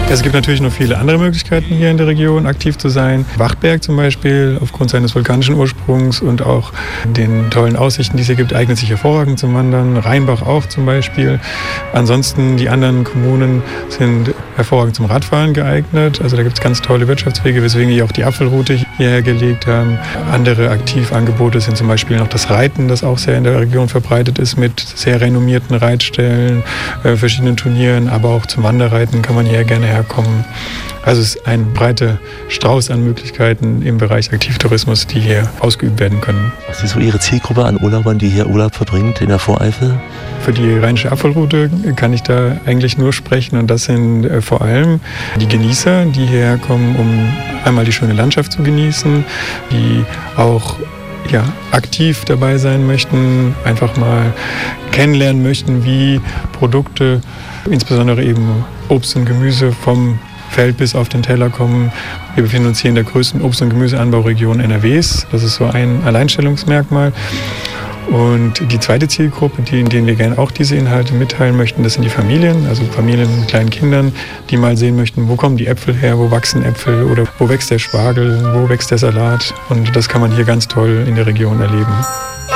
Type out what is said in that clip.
Es gibt natürlich noch viele andere Möglichkeiten, hier in der Region aktiv zu sein. Wachtberg zum Beispiel, aufgrund seines vulkanischen Ursprungs und auch den tollen Aussichten, die es hier gibt, eignet sich hervorragend zum Wandern. Rheinbach auch zum Beispiel. Ansonsten die anderen Kommunen sind hervorragend zum Radfahren geeignet. Also da gibt es ganz tolle Wirtschaftswege, weswegen wir auch die Apfelroute hierher gelegt haben. Andere Aktivangebote sind zum Beispiel noch das Reiten, das auch sehr in der Region verbreitet ist, mit sehr renommierten Reitstellen, verschiedenen Turnieren, aber auch zum Wanderreiten kann man hier gerne herkommen. Also es ist ein breiter Strauß an Möglichkeiten im Bereich Aktivtourismus, die hier ausgeübt werden können. Was ist so Ihre Zielgruppe an Urlaubern, die hier Urlaub verbringt in der Voreifel? Für die Rheinische Apfelroute kann ich da eigentlich nur sprechen und das sind vor allem die Genießer, die hierher kommen, um einmal die schöne Landschaft zu genießen, die auch aktiv dabei sein möchten, einfach mal kennenlernen möchten, wie Produkte, insbesondere eben Obst und Gemüse vom Feld bis auf den Teller kommen. Wir befinden uns hier in der größten Obst- und Gemüseanbauregion NRWs. Das ist so ein Alleinstellungsmerkmal. Und die zweite Zielgruppe, in denen wir gerne auch diese Inhalte mitteilen möchten, das sind die Familien, also Familien mit kleinen Kindern, die mal sehen möchten, wo kommen die Äpfel her, wo wachsen Äpfel oder wo wächst der Spargel, wo wächst der Salat. Und das kann man hier ganz toll in der Region erleben.